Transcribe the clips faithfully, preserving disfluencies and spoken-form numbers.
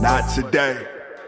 Not today.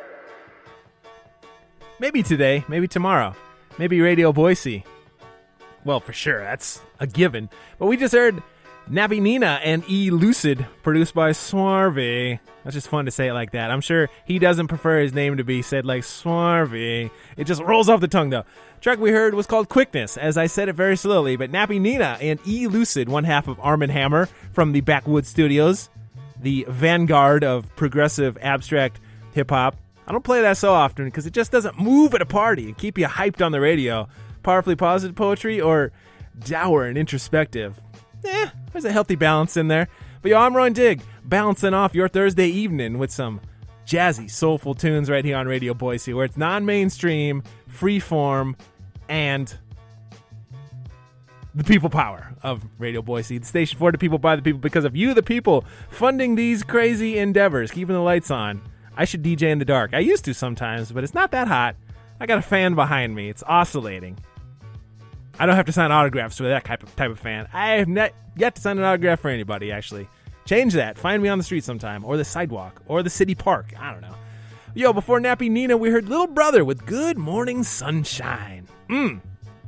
Maybe today, maybe tomorrow, maybe Radio Boise. Well, for sure, that's a given. But we just heard Nappy Nina and E Lucid, produced by Swarvy. That's just fun to say it like that. I'm sure he doesn't prefer his name to be said like Swarvy. It just rolls off the tongue, though. The track we heard was called Quickness, as I said it very slowly. But Nappy Nina and E Lucid, one half of Arm and Hammer from the Backwoods Studios, the vanguard of progressive abstract hip-hop. I don't play that so often because it just doesn't move at a party and keep you hyped on the radio. Powerfully positive poetry or dour and introspective. Eh, there's a healthy balance in there. But yo, I'm Ron Digg, balancing off your Thursday evening with some jazzy, soulful tunes right here on Radio Boise, where it's non-mainstream, free-form, and the people power of Radio Boise. The station for the people, by the people, because of you, the people, funding these crazy endeavors, keeping the lights on. I should D J in the dark. I used to sometimes, but it's not that hot. I got a fan behind me. It's oscillating. I don't have to sign autographs for that type of, type of fan. I have not yet to sign an autograph for anybody, actually. Change that. Find me on the street sometime, or the sidewalk, or the city park. I don't know. Yo, before Nappy Nina, we heard Little Brother with Good Morning Sunshine. Mmm.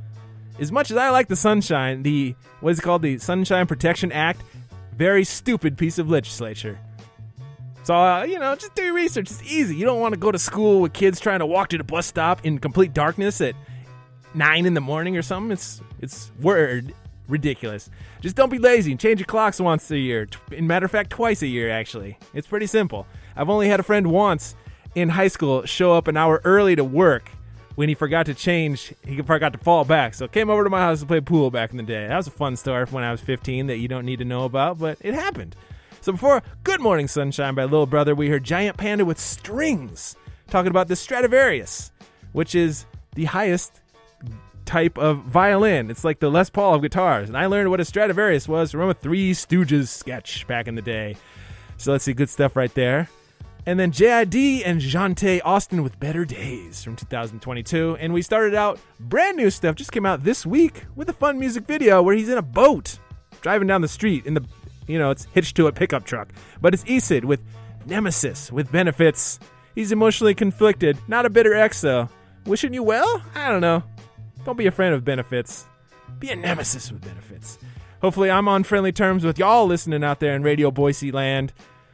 As much as I like the sunshine, the, what is it called? The Sunshine Protection Act, very stupid piece of legislature. So, uh, you know, just do your research. It's easy. You don't want to go to school with kids trying to walk to the bus stop in complete darkness at nine in the morning or something. It's it's word ridiculous. Just don't be lazy and change your clocks once a year. In matter of fact, twice a year, actually. It's pretty simple. I've only had a friend once in high school show up an hour early to work when he forgot to change. He forgot to fall back. So came over to my house to play pool back in the day. That was a fun story from when I was fifteen that you don't need to know about, but it happened. So before Good Morning Sunshine by Little Brother, we heard Giant Panda with Strings, talking about the Stradivarius, which is the highest type of violin. It's like the Les Paul of guitars. And I learned what a Stradivarius was from a Three Stooges sketch back in the day. So let's see, good stuff right there. And then J I D and Jante Austen with Better Days from two thousand twenty-two. And we started out brand new stuff, just came out this week with a fun music video where he's in a boat driving down the street in the, you know, it's hitched to a pickup truck. But it's Esid with Nemesis with Benefits. He's emotionally conflicted. Not a bitter ex, though. Wishing you well? I don't know. Don't be a friend of Benefits. Be a nemesis with Benefits. Hopefully I'm on friendly terms with y'all listening out there in Radio Boise land.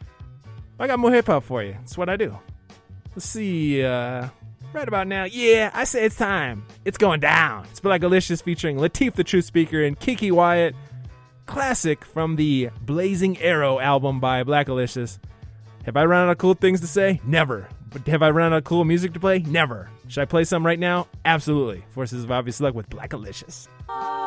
I got more hip-hop for you. That's what I do. Let's see. Uh, right about now. Yeah, I say it's time. It's going down. It's Blackalicious featuring Lateef the Truth Speaker and Kiki Wyatt. Classic from the Blazing Arrow album by Blackalicious. Have I run out of cool things to say? Never. But have I run out of cool music to play? Never. Should I play some right now? Absolutely. Forces of Obvious Luck with Blackalicious.